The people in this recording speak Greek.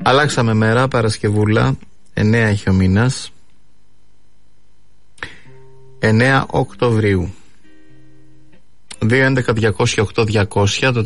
Αλλάξαμε μέρα, Παρασκευούλα, 9 έχει ο μήνας, 9 Οκτωβρίου. 2.11.208.200 το